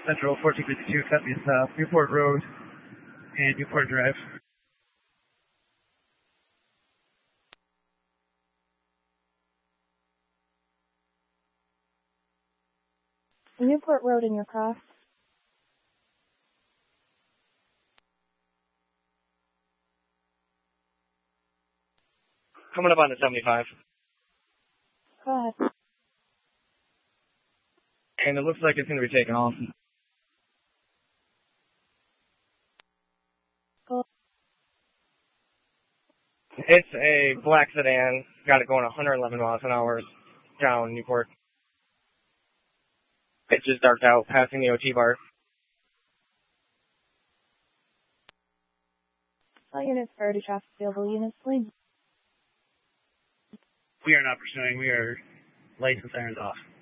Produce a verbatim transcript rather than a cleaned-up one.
Central fourteen fifty-two, copy south, Newport Road and Newport Drive. Newport Road in your cross. Coming up on the seventy-five. Go ahead. And it looks like it's going to be taken off. Go. It's a black sedan. Got it going one hundred eleven miles an hour down Newport. It just darked out, passing the O T bar. All units priority traffic available. Units lead. We are not pursuing. We are lights and sirens off.